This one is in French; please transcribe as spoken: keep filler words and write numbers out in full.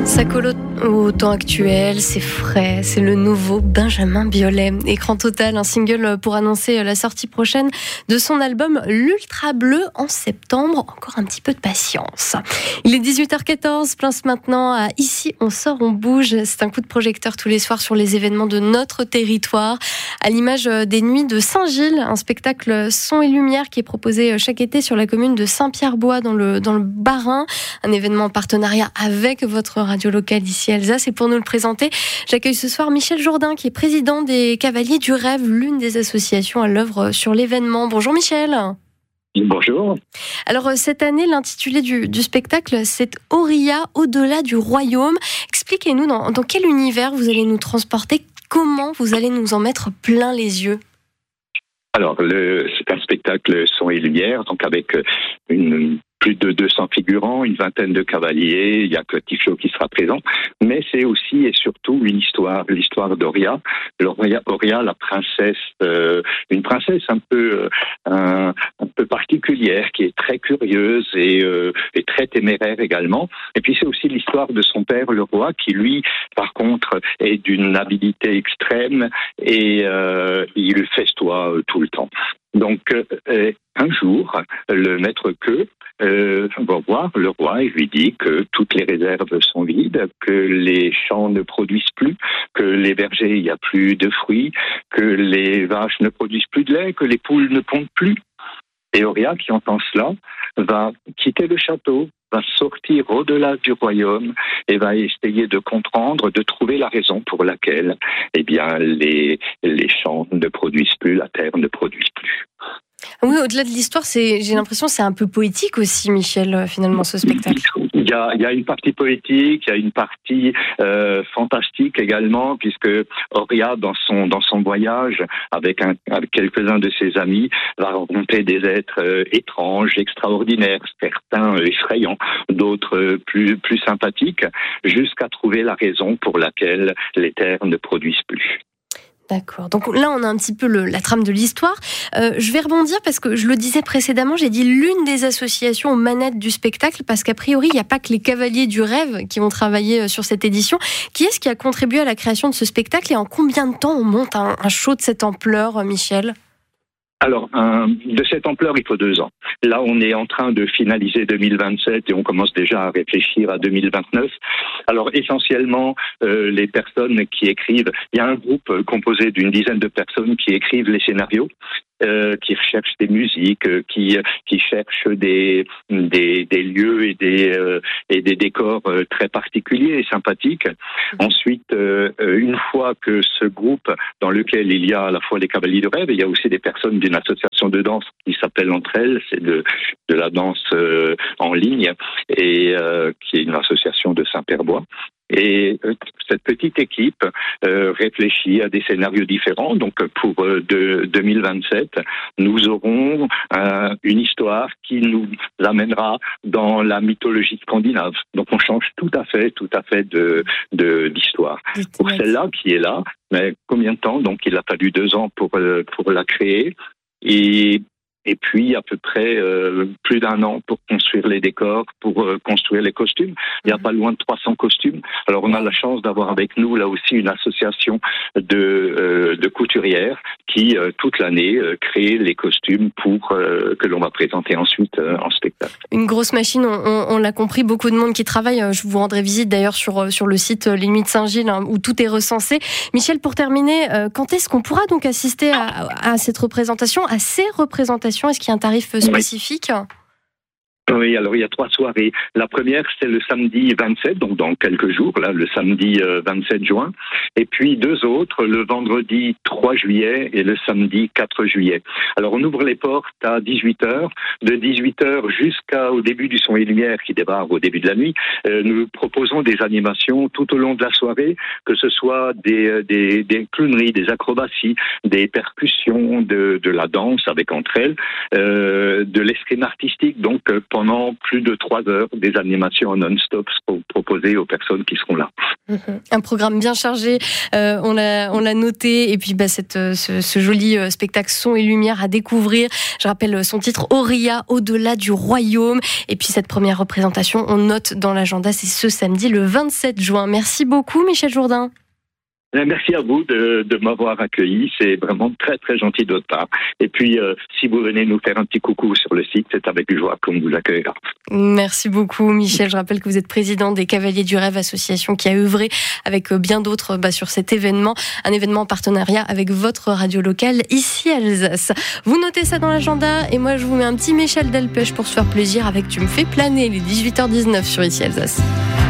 Ça colle au, au temps actuel, c'est frais, c'est le nouveau Benjamin Biolay. Écran total, un single pour annoncer la sortie prochaine de son album L'Ultra Bleu en septembre. Encore un petit peu de patience. Il est dix-huit heures quatorze, place maintenant à Ici on sort, on bouge. C'est un coup de projecteur tous les soirs sur les événements de notre territoire. À l'image des Nuits de Saint-Gilles, un spectacle son et lumière qui est proposé chaque été sur la commune de Saint-Pierre-Bois dans le, dans le Bas-Rhin. Un événement en partenariat avec votre radio locale ici Alsace. Et pour nous le présenter, j'accueille ce soir Michel Jourdain qui est président des Cavaliers du Rêve, l'une des associations à l'œuvre sur l'événement. Bonjour Michel. Bonjour. Alors cette année, l'intitulé du, du spectacle, c'est Auria, au-delà du royaume. Expliquez-nous dans, dans quel univers vous allez nous transporter, comment vous allez nous en mettre plein les yeux. Alors, le, c'est un spectacle son et lumière, donc avec une, plus de deux cents figurants, une vingtaine de cavaliers, il y a que Tiflo qui sera présent, mais c'est aussi et surtout une histoire, l'histoire d'Auria, Auria, Auria la princesse, euh, une princesse un peu, euh, un, un peu particulière, qui est très curieuse et, euh, et très téméraire également. Et puis c'est aussi l'histoire de son père, le roi, qui lui, par contre, est d'une habileté extrême et euh, il festoie euh, tout le temps. Donc, euh, un jour, le maître queue euh, va voir le roi et lui dit que toutes les réserves sont vides, que les champs ne produisent plus, que les vergers, il n'y a plus de fruits, que les vaches ne produisent plus de lait, que les poules ne pondent plus. Et Auria, qui entend cela, va quitter le château, va sortir au-delà du royaume et va essayer de comprendre, de trouver la raison pour laquelle eh bien, les, les champs ne produisent plus, la terre ne produit plus. Oui, au-delà de l'histoire, c'est, j'ai l'impression que c'est un peu poétique aussi, Michel, finalement, ce spectacle. Il y a, il y a une partie poétique, il y a une partie euh, fantastique également, puisque Auria, dans son dans son voyage avec, un, avec quelques-uns de ses amis, va rencontrer des êtres euh, étranges, extraordinaires, certains euh, effrayants, d'autres euh, plus plus sympathiques, jusqu'à trouver la raison pour laquelle les terres ne produisent plus. D'accord. Donc là, on a un petit peu le, la trame de l'histoire. Euh, je vais rebondir parce que je le disais précédemment, j'ai dit l'une des associations aux manettes du spectacle parce qu'a priori, il n'y a pas que les Cavaliers du Rêve qui vont travailler sur cette édition. Qui est-ce qui a contribué à la création de ce spectacle et en combien de temps on monte un, un show de cette ampleur, Michel ? Alors, un, de cette ampleur, il faut deux ans. Là, on est en train de finaliser deux mille vingt-sept et on commence déjà à réfléchir à deux mille vingt-neuf. Alors, essentiellement, euh, les personnes qui écrivent, il y a un groupe composé d'une dizaine de personnes qui écrivent les scénarios, euh, qui recherchent des musiques, euh, qui qui cherchent des des, des lieux et des euh, et des décors euh, très particuliers et sympathiques. Mmh. Ensuite, euh, une fois que ce groupe dans lequel il y a à la fois les Cavaliers de Rêve, il y a aussi des personnes d'une association de danse qui s'appelle Entre elles, c'est de de la danse euh, en ligne et euh, qui est une association de Saint-Pierre-Bois. Et euh, cette petite équipe euh, réfléchit à des scénarios différents. Donc pour euh, de, deux mille vingt-sept, nous aurons euh, une histoire qui nous amènera dans la mythologie scandinave. Donc on change tout à fait, tout à fait de, de d'histoire. Pour celle-là qui est là, mais combien de temps? Donc il a fallu deux ans pour euh, pour la créer. Et Et puis, à peu près euh, plus d'un an pour construire les décors, pour euh, construire les costumes. Il y a pas loin de trois cents costumes. Alors, on a la chance d'avoir avec nous, là aussi, une association de, euh, de couturières qui, euh, toute l'année, euh, crée les costumes pour euh, que l'on va présenter ensuite euh, en spectacle. Une grosse machine, on, on, on l'a compris, beaucoup de monde qui travaille. Je vous rendrai visite d'ailleurs sur, sur le site Les Nuits de Saint-Gilles, hein, où tout est recensé. Michel, pour terminer, euh, quand est-ce qu'on pourra donc assister à, à cette représentation, à ces représentations? Est-ce qu'il y a un tarif spécifique ? Oui, alors il y a trois soirées. La première, c'est le samedi vingt-sept, donc dans quelques jours, là, le samedi vingt-sept juin. Et puis deux autres, le vendredi trois juillet et le samedi quatre juillet. Alors on ouvre les portes à dix-huit heures. De dix-huit heures jusqu'au début du son et lumière qui débarque au début de la nuit, euh, nous proposons des animations tout au long de la soirée, que ce soit des, des, des clowneries, des acrobaties, des percussions, de, de la danse avec Entre elles, euh, de l'escrime artistique, donc pendant plus de trois heures, des animations non-stop proposées aux personnes qui seront là. Un programme bien chargé, euh, on l'a on l'a noté, et puis bah, cette, ce, ce joli spectacle son et lumière à découvrir. Je rappelle son titre, Auria, au-delà du royaume. Et puis cette première représentation, on note dans l'agenda, c'est ce samedi le vingt-sept juin. Merci beaucoup Michel Jourdain. Merci à vous de, de m'avoir accueilli, c'est vraiment très très gentil de votre part. Et puis euh, si vous venez nous faire un petit coucou sur le site, c'est avec joie qu'on vous accueillera. Merci beaucoup Michel, je rappelle que vous êtes président des Cavaliers du Rêve, association qui a œuvré avec bien d'autres bah, sur cet événement, un événement en partenariat avec votre radio locale ici à Alsace. Vous notez ça dans l'agenda et moi je vous mets un petit Michel Delpech pour se faire plaisir avec Tu me fais planer, les dix-huit heures dix-neuf sur ici Alsace.